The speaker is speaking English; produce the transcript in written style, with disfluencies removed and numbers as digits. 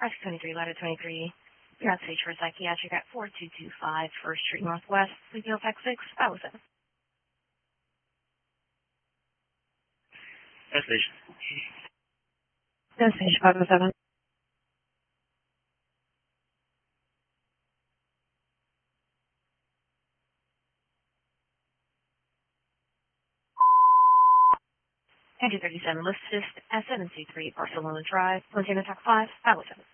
Rescue 23, Ladder 23. You're on stage for psychiatric at 4225 First Street Northwest, Sleepy Tech 6, 507. Station. Station 507. Entry 37, Lift Assist, S7C3, Barcelona Drive, Montana Tech 5, 507.